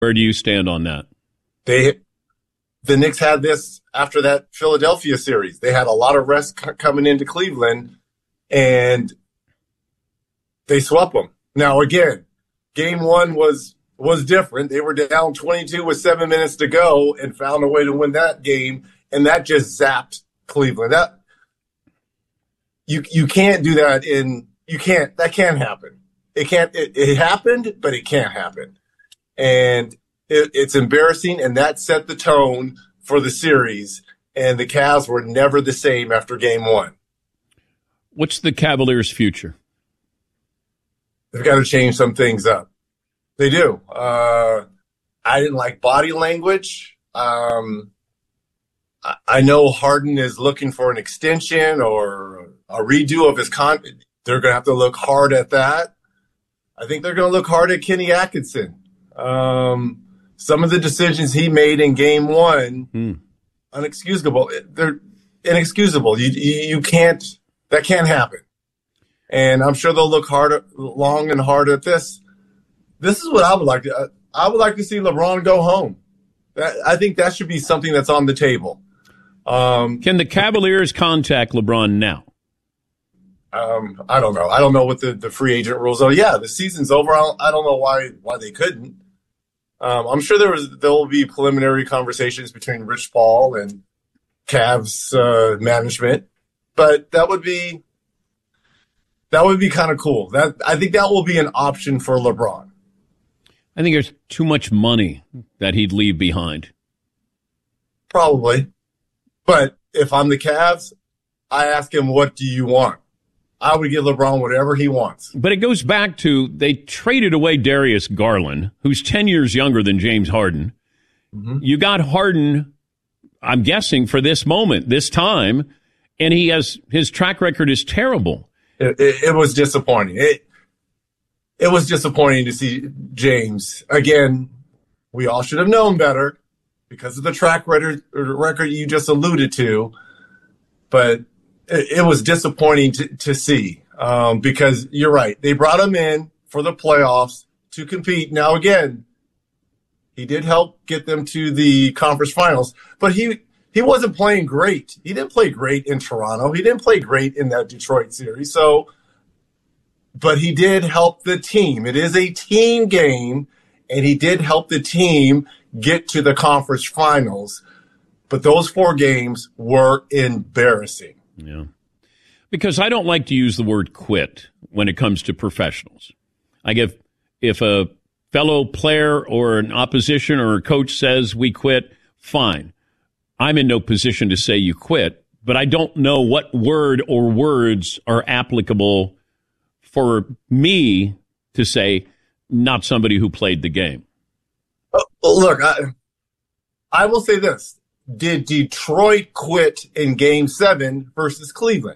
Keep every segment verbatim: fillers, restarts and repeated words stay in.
Where do you stand on that? They, the Knicks had this after that Philadelphia series. They had a lot of rest c- coming into Cleveland, and they swept them. Now, again, game one was was different. They were down twenty-two with seven minutes to go and found a way to win that game, and that just zapped Cleveland. That you you can't do that in you can't that can't happen. It can't. It, it happened, but it can't happen, and it, it's embarrassing. And that set the tone for the series. And the Cavs were never the same after game one. What's the Cavaliers' future? They've got to change some things up. They do. Uh, I didn't like body language. Um, I, I know Harden is looking for an extension or a redo of his contract. They're going to have to look hard at that. I think they're going to look hard at Kenny Atkinson. Um, some of the decisions he made in game one, hmm. unexcusable. They're inexcusable. You, you you can't. That can't happen. And I'm sure they'll look hard, long and hard at this. This is what I would like to. I would like to see LeBron go home. That, I think that should be something that's on the table. Um, Can the Cavaliers contact LeBron now? Um, I don't know. I don't know what the, the free agent rules are. Yeah, the season's over. I don't, I don't know why why they couldn't. Um, I'm sure there was there will be preliminary conversations between Rich Paul and Cavs uh, management, but that would be that would be kind of cool. That I think that will be an option for LeBron. I think there's too much money that he'd leave behind. Probably, but if I'm the Cavs, I ask him, "What do you want?" I would give LeBron whatever he wants. But it goes back to they traded away Darius Garland, who's ten years younger than James Harden. Mm-hmm. You got Harden, I'm guessing, for this moment, this time, and he has his track record is terrible. It, it, it was disappointing. It it was disappointing to see James. Again, we all should have known better because of the track record, record you just alluded to, but it was disappointing to, to see um, because you're right. They brought him in for the playoffs to compete. Now, again, he did help get them to the conference finals, but he he wasn't playing great. He didn't play great in Toronto. He didn't play great in that Detroit series. So, but he did help the team. It is a team game, and he did help the team get to the conference finals. But those four games were embarrassing. Yeah, because I don't like to use the word quit when it comes to professionals. I give if a fellow player or an opposition or a coach says we quit, fine. I'm in no position to say you quit, but I don't know what word or words are applicable for me to say not somebody who played the game. Uh, look, I, I will say this. Did Detroit quit in game seven versus Cleveland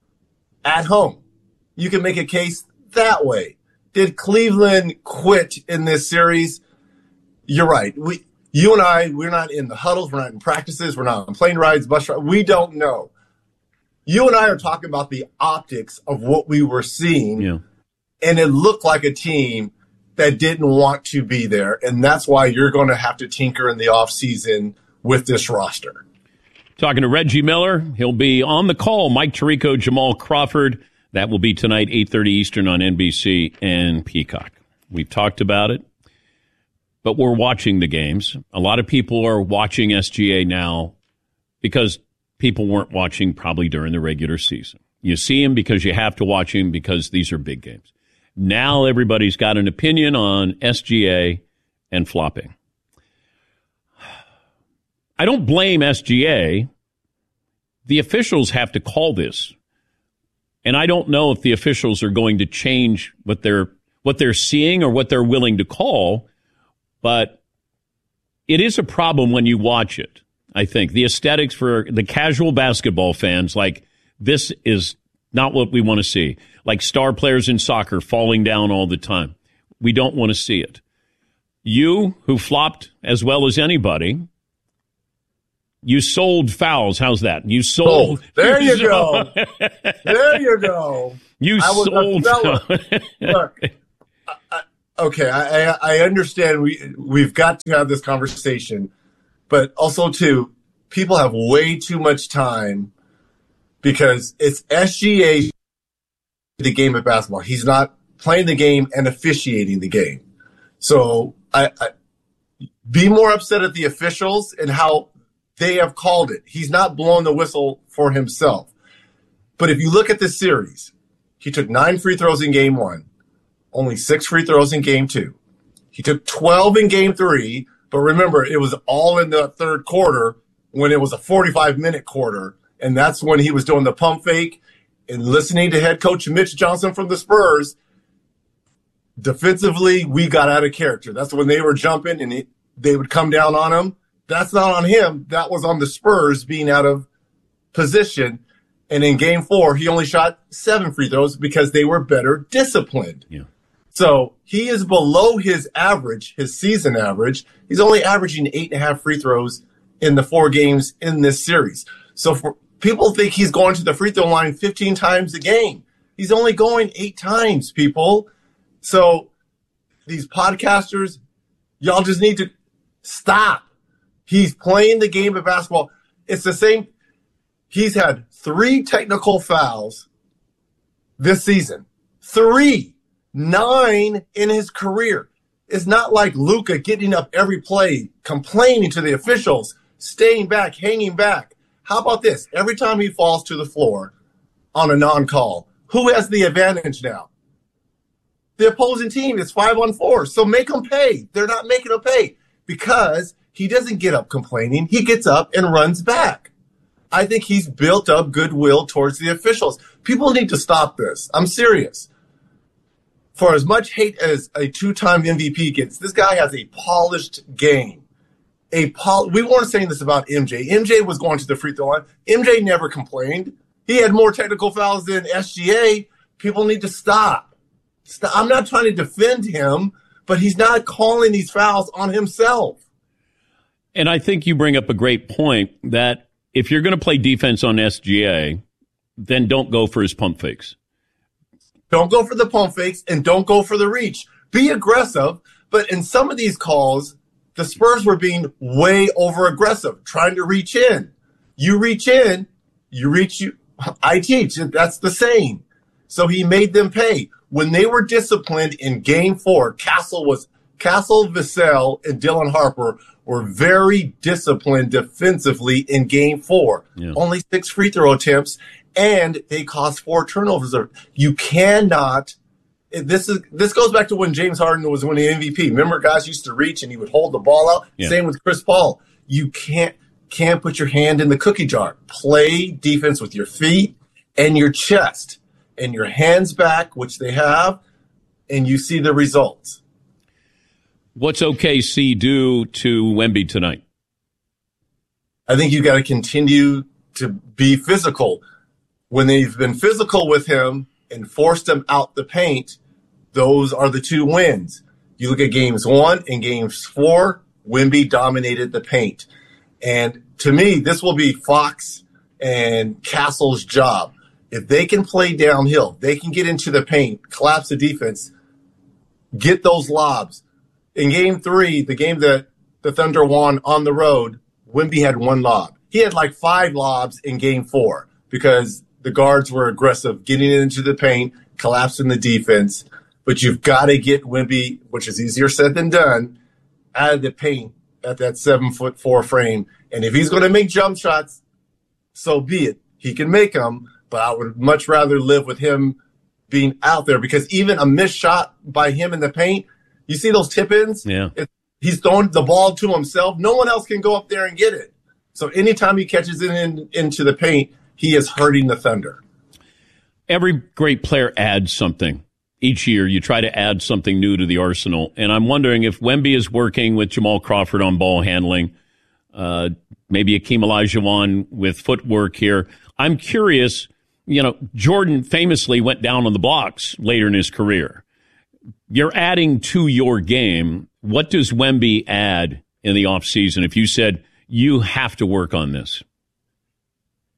at home? You can make a case that way. Did Cleveland quit in this series? You're right. We, you and I, we're not in the huddles. We're not in practices. We're not on plane rides, bus rides. We don't know. You and I are talking about the optics of what we were seeing. Yeah. And it looked like a team that didn't want to be there. And that's why you're going to have to tinker in the offseason with this roster. Talking to Reggie Miller. He'll be on the call. Mike Tirico, Jamal Crawford. That will be tonight, eight thirty Eastern on N B C and Peacock. We've talked about it, but we're watching the games. A lot of people are watching S G A now because people weren't watching probably during the regular season. You see him because you have to watch him because these are big games. Now everybody's got an opinion on S G A and flopping. I don't blame S G A. The officials have to call this. And I don't know if the officials are going to change what they're what they're seeing or what they're willing to call, but it is a problem when you watch it. I think the aesthetics for the casual basketball fans, like, this is not what we want to see. Like star players in soccer falling down all the time. We don't want to see it. You, who flopped as well as anybody, you sold fouls. How's that? You sold. Oh, there you, you go. There you go. You I was sold. Look, I, I, okay, I, I, I understand we, we've got to have this conversation, but also, too, people have way too much time because it's S G A, the game of basketball. He's not playing the game and officiating the game. So I, I be more upset at the officials and how they have called it. He's not blowing the whistle for himself. But if you look at this series, he took nine free throws in game one, only six free throws in game two. He took twelve in game three, but remember, it was all in the third quarter when it was a forty-five minute quarter. And that's when he was doing the pump fake and listening to head coach Mitch Johnson from the Spurs. Defensively, we got out of character. That's when they were jumping and it, they would come down on him. That's not on him. That was on the Spurs being out of position. And in game four, he only shot seven free throws because they were better disciplined. Yeah. So he is below his average, his season average. He's only averaging eight and a half free throws in the four games in this series. So for people think he's going to the free throw line fifteen times a game. He's only going eight times, people. So these podcasters, y'all just need to stop. He's playing the game of basketball. It's the same. He's had three technical fouls this season. Three. Nine in his career. It's not like Luka getting up every play, complaining to the officials, staying back, hanging back. How about this? Every time he falls to the floor on a non-call, who has the advantage now? The opposing team is five on four, so make them pay. They're not making them pay because he doesn't get up complaining. He gets up and runs back. I think he's built up goodwill towards the officials. People need to stop this. I'm serious. For as much hate as a two-time M V P gets, this guy has a polished game. A pol- we weren't saying this about M J. M J was going to the free throw line. M J never complained. He had more technical fouls than S G A. People need to stop. stop. I'm not trying to defend him, but he's not calling these fouls on himself. And I think you bring up a great point that if you're going to play defense on S G A, then don't go for his pump fakes. Don't go for the pump fakes and don't go for the reach. Be aggressive, but in some of these calls, the Spurs were being way over aggressive, trying to reach in. You reach in, you reach you. I teach. That's the saying. So he made them pay. When they were disciplined in game four, Castle was Castle, Vassell, and Dylan Harper were very disciplined defensively in game four. Yeah. Only six free throw attempts, and they caused four turnovers. You cannot. This is this goes back to when James Harden was winning M V P. Remember, guys used to reach and he would hold the ball out. Yeah. Same with Chris Paul. You can't can't put your hand in the cookie jar. Play defense with your feet and your chest and your hands back, which they have, and you see the results. What's O K C do to Wemby tonight? I think you got to continue to be physical. When they've been physical with him and forced him out the paint, those are the two wins. You look at games one and games four, Wemby dominated the paint. And to me, this will be Fox and Castle's job. If they can play downhill, they can get into the paint, collapse the defense, get those lobs. In game three, the game that the Thunder won on the road, Wemby had one lob. He had like five lobs in game four because the guards were aggressive, getting into the paint, collapsing the defense. But you've got to get Wemby, which is easier said than done, out of the paint at that seven foot four frame. And if he's going to make jump shots, so be it. He can make them, but I would much rather live with him being out there because even a missed shot by him in the paint, you see those tip-ins? Yeah. It, he's throwing the ball to himself. No one else can go up there and get it. So anytime he catches it in, into the paint, he is hurting the Thunder. Every great player adds something. Each year, you try to add something new to the arsenal. And I'm wondering if Wemby is working with Jamal Crawford on ball handling, uh, maybe Akeem Olajuwon with footwork here. I'm curious, you know, Jordan famously went down on the blocks later in his career. You're adding to your game. What does Wemby add in the offseason if you said you have to work on this?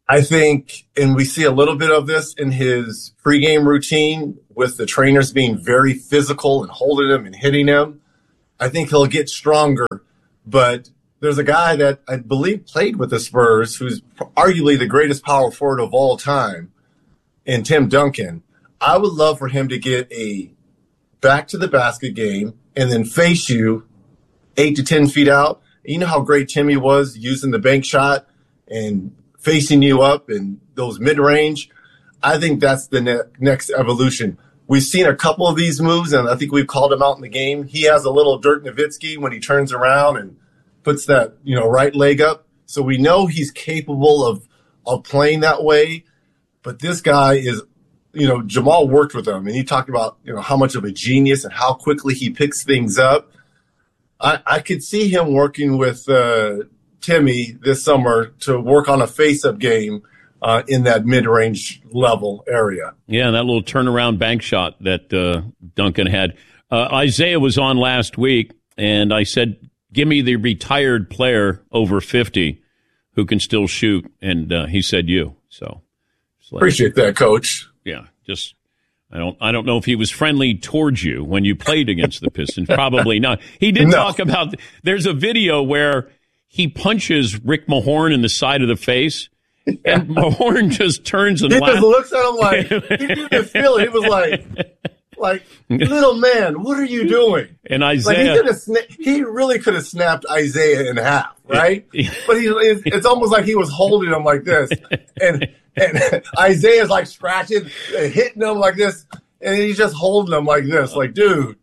I think, and we see a little bit of this in his pregame routine with the trainers being very physical and holding him and hitting him. I think he'll get stronger, but there's a guy that I believe played with the Spurs who's arguably the greatest power forward of all time, in Tim Duncan. I would love for him to get a back to the basket game and then face you eight to ten feet out. You know how great Timmy was using the bank shot and facing you up in those mid-range. I think that's the ne- next evolution. We've seen a couple of these moves, and I think we've called him out in the game. He has a little Dirk Nowitzki when he turns around and puts that, you know, right leg up. So we know he's capable of, of playing that way. But this guy is, you know, Jamal worked with him, and he talked about, you know, how much of a genius and how quickly he picks things up. I, I could see him working with uh, Timmy this summer to work on a face-up game uh, in that mid-range level area. Yeah, that little turnaround bank shot that uh, Duncan had. Uh, Isaiah was on last week, and I said, give me the retired player over fifty who can still shoot, and uh, he said you. So appreciate that, Coach. Yeah, just I don't I don't know if he was friendly towards you when you played against the Pistons. Probably not. He did No. talk about. There's a video where he punches Rick Mahorn in the side of the face. Yeah. And Mahorn just turns and He laughs. just looks at him like, he didn't feel it. He was like, like, little man, what are you doing? And Like, Isaiah, he, could have sna- he really could have snapped Isaiah in half, right? But he, it's, it's almost like he was holding him like this. And, and Isaiah's like scratching, and hitting him like this. And he's just holding him like this. Like, dude.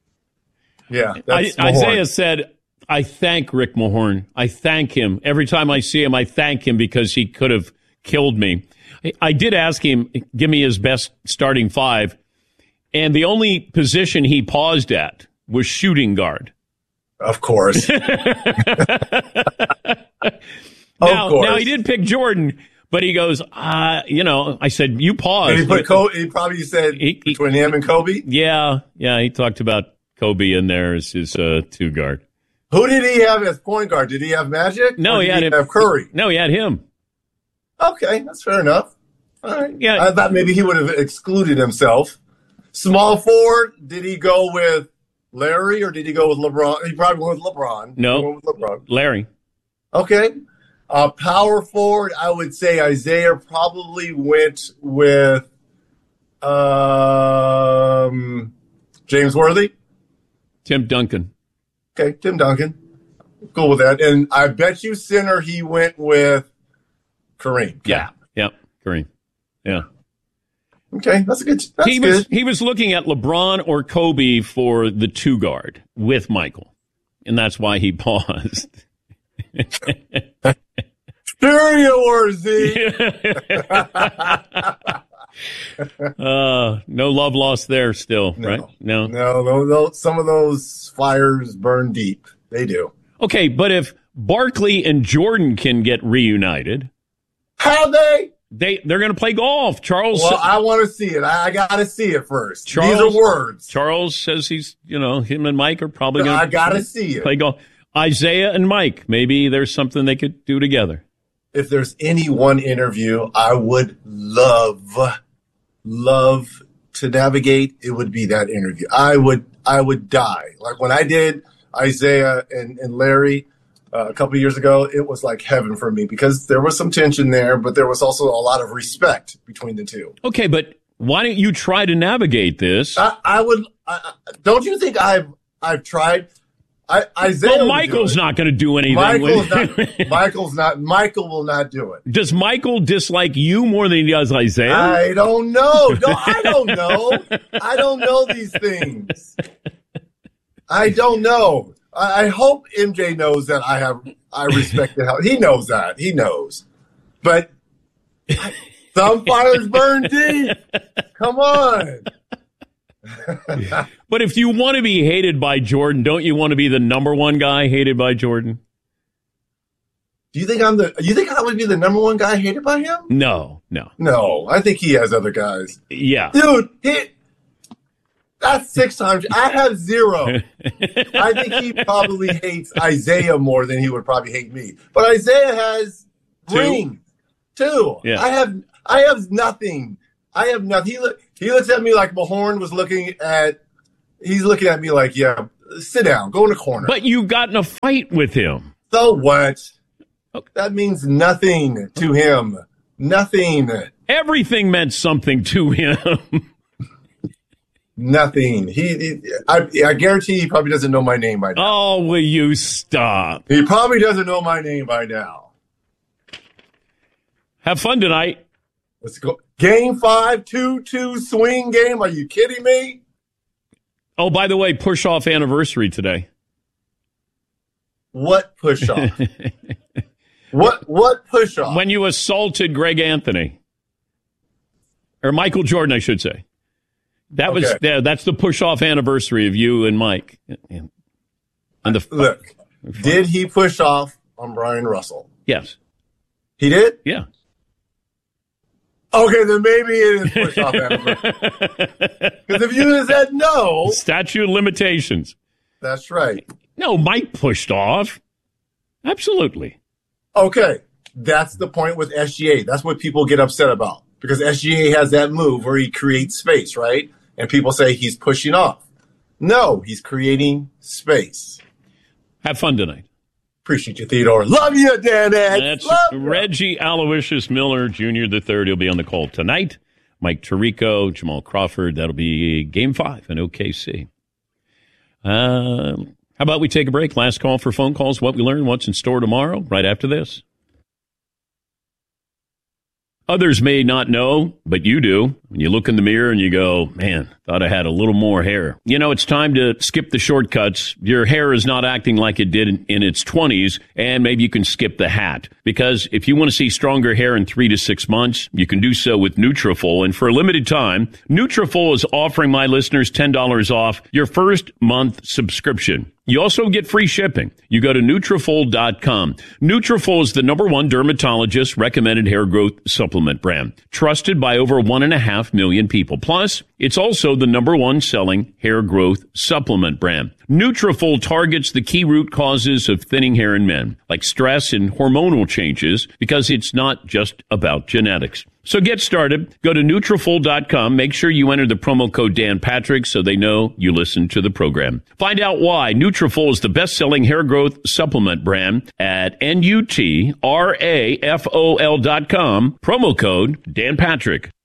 Yeah. That's I, Isaiah said, I thank Rick Mahorn. I thank him. Every time I see him, I thank him because he could have killed me. I did ask him, give me his best starting five. And the only position he paused at was shooting guard. Of course. now, of course. now, he did pick Jordan, but he goes, uh, you know, I said, you pause. And he, put Kobe, he probably said He- he- between him and Kobe. Yeah, yeah, he talked about Kobe in there as his uh, two guard. Who did he have as point guard? Did he have Magic? No, Or he did had he him. have Curry. No, he had him. Okay, that's fair enough. All right. Yeah. I thought maybe he would have excluded himself. Small forward, did he go with Larry or did he go with LeBron? He probably went with LeBron. No. He went with LeBron. Larry. Okay. Uh, power forward, I would say Isaiah probably went with um, James Worthy. Tim Duncan. Okay, Tim Duncan. Cool with that. And I bet you center he went with Kareem. Yeah. Yeah. Kareem. Yeah. Okay, that's a good. That's he good. was he was looking at LeBron or Kobe for the two guard with Michael, and that's why he paused. Worthy. uh, no love lost there. Still, No. right? No. No, no, no. Some of those fires burn deep. They do. Okay, but if Barkley and Jordan can get reunited, How they? they they're going to play golf. Charles. Well, I want to see it. I, I got to see it first. Charles- These are words. Charles says he's you know him and Mike are probably going. I got to see it. play golf. Isaiah and Mike, maybe there's something they could do together. If there's any one interview I would love, love to navigate, it would be that interview. I would, I would die. Like when I did Isaiah and, and Larry uh, a couple of years ago, it was like heaven for me because there was some tension there, but there was also a lot of respect between the two. Okay, but why don't you try to navigate this? I, I would. I, I- don't you think I've I've tried? I, Isaiah. Well, would Michael's do it. not going to do anything. Michael's with- not. Michael's not. Michael will not do it. Does Michael dislike you more than he does Isaiah? I don't know. No, I don't know. I don't know these things. I don't know. I, I hope M J knows that I have. I respect the hell. He knows that. He knows. But some fires burn deep. Come on. But if you want to be hated by Jordan, don't you want to be the number one guy hated by Jordan? Do you think I'm the? You think I would be the number one guy hated by him? No, no. No, I think he has other guys. Yeah. Dude, he, that's six times. I have zero. I think he probably hates Isaiah more than he would probably hate me. But Isaiah has Two? rings. too. Yeah. I have I have nothing. I have nothing. He look he looks at me like Mahorn was looking at. He's looking at me like, yeah, sit down, go in the corner. But you got in a fight with him. So what? Okay. That means nothing to him. Nothing. Everything meant something to him. Nothing. He, he I, I guarantee he probably doesn't know my name by now. Oh, will you stop? He probably doesn't know my name by now. Have fun tonight. Let's go. Game five, two two swing game. Are you kidding me? Oh, by the way, push off anniversary today. What push off? what what push off? When you assaulted Greg Anthony. Or Michael Jordan, I should say. That was Okay. yeah, that's the push off anniversary of you and Mike. And the Look, did he push off on Brian Russell? Yes. He did? Yeah. Okay, then maybe it is push off anniversary. Because if you had said no, Statute of limitations. that's right. No, Mike pushed off. Absolutely. Okay, that's the point with S G A. That's what people get upset about. Because S G A has that move where he creates space, right? And people say he's pushing off. No, he's creating space. Have fun tonight. Appreciate you, Theodore. Love you, Dan X. That's Love you. Reggie Aloysius Miller Junior the third. He'll be on the call tonight. Mike Tirico, Jamal Crawford. That'll be game five in O K C. Um, how about we take a break? Last call for phone calls. What we learned, what's in store tomorrow, right after this. Others may not know, but you do. When you look in the mirror and you go, man, thought I had a little more hair. You know, it's time to skip the shortcuts. Your hair is not acting like it did in, in its twenties, and maybe you can skip the hat. Because if you want to see stronger hair in three to six months, you can do so with Nutrafol. And for a limited time, Nutrafol is offering my listeners ten dollars off your first month subscription. You also get free shipping. You go to Nutrafol dot com. Nutrafol is the number one dermatologist recommended hair growth supplement brand, trusted by over one and a half million people. Plus, it's also the number one selling hair growth supplement brand. Nutrafol targets the key root causes of thinning hair in men, like stress and hormonal changes, because it's not just about genetics. So get started. Go to Nutrafol dot com. Make sure you enter the promo code Dan Patrick so they know you listen to the program. Find out why Nutrafol is the best-selling hair growth supplement brand at N U T R A F O L dot com. Promo code Dan Patrick.